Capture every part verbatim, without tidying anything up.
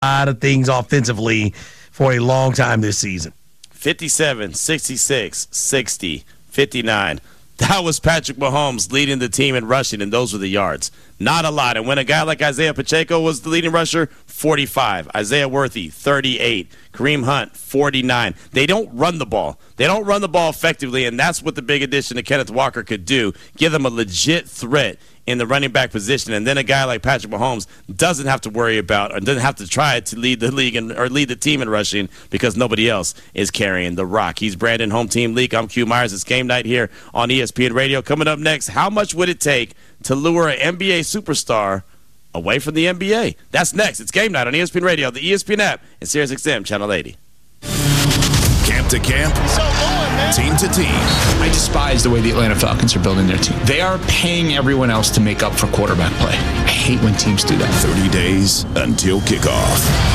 lot of things offensively for a long time this season. fifty-seven, sixty-six, sixty, fifty-nine. That was Patrick Mahomes leading the team in rushing, and those were the yards. Not a lot. And when a guy like Isaiah Pacheco was the leading rusher, forty-five. Isaiah Worthy, thirty-eight. Kareem Hunt, forty-nine. They don't run the ball. They don't run the ball effectively, and that's what the big addition to Kenneth Walker could do, give them a legit threat in the running back position. And then a guy like Patrick Mahomes doesn't have to worry about or doesn't have to try to lead the league in, or lead the team in rushing because nobody else is carrying the rock. He's Brandon, Home Team Leak. I'm Q Myers. It's Game Night here on E S P N Radio. Coming up next, how much would it take to lure an N B A superstar away from the N B A? That's next. It's Game Night on E S P N Radio, the E S P N app, and Sirius X M Channel eighty. Camp to camp, so going, man. Team to team. I despise the way the Atlanta Falcons are building their team. They are paying everyone else to make up for quarterback play. I hate when teams do that. thirty days until kickoff.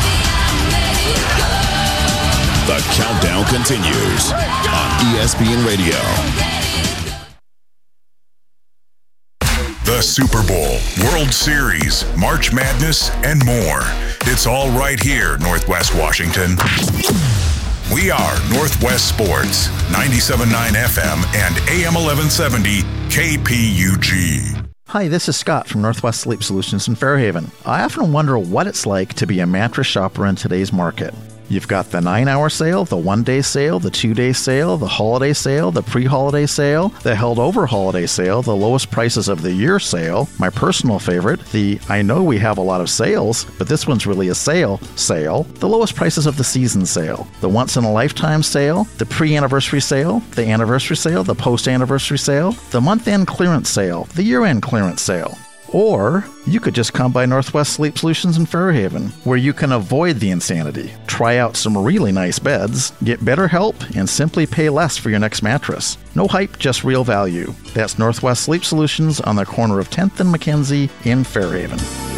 The countdown continues on E S P N Radio. The Super Bowl, World Series, March Madness, and more. It's all right here, Northwest Washington. We are Northwest Sports, ninety-seven point nine F M and A M eleven seventy K P U G. Hi, this is Scott from Northwest Sleep Solutions in Fairhaven. I often wonder what it's like to be a mattress shopper in today's market. You've got the nine-hour sale, the one-day sale, the two-day sale, the holiday sale, the pre-holiday sale, the held-over holiday sale, the lowest prices of the year sale, my personal favorite, the I know we have a lot of sales, but this one's really a sale sale, the lowest prices of the season sale, the once-in-a-lifetime sale, the pre-anniversary sale, the anniversary sale, the post-anniversary sale, the month-end clearance sale, the year-end clearance sale. Or you could just come by Northwest Sleep Solutions in Fairhaven, where you can avoid the insanity, try out some really nice beds, get better help, and simply pay less for your next mattress. No hype, just real value. That's Northwest Sleep Solutions on the corner of tenth and Mackenzie in Fairhaven.